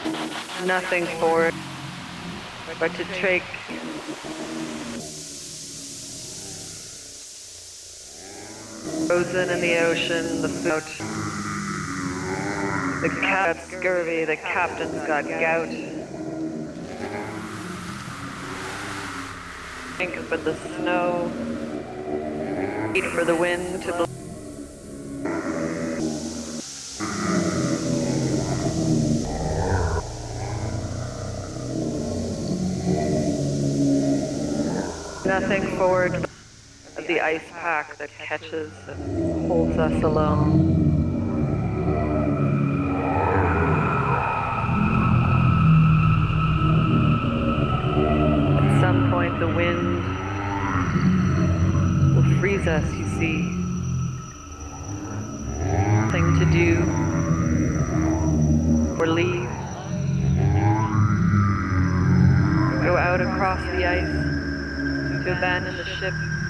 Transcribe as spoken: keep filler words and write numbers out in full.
Nothing for it but to take frozen in the ocean, the float. The cat got scurvy, the captain's got gout. Think but the snow, wait for the wind to blow. Nothing forward of the ice pack that catches and holds us alone. At some point the wind will freeze us, you see. Nothing to do or leave. Go out across the ice to abandon the ship.